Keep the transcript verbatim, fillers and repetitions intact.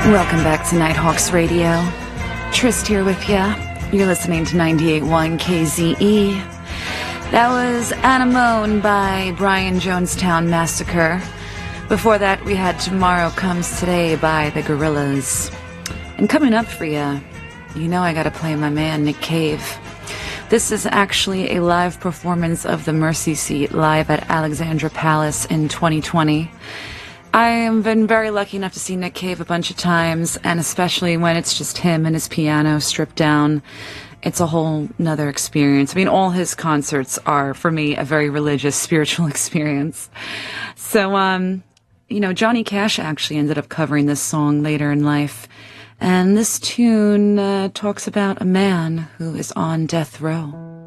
Welcome back to Nighthawks Radio. Trist here with ya. You're listening to ninety-eight point one K Z E. That was Anemone by Brian Jonestown Massacre. Before that, we had Tomorrow Comes Today by the Gorillaz. And coming up for ya, you know I gotta play my man Nick Cave. This is actually a live performance of the Mercy Seat live at Alexandra Palace in twenty twenty. I have been very lucky enough to see Nick Cave a bunch of times, and especially when it's just him and his piano stripped down. It's a whole nother experience. I mean, all his concerts are, for me, a very religious, spiritual experience. So, um, you know, Johnny Cash actually ended up covering this song later in life. And this tune uh, talks about a man who is on death row.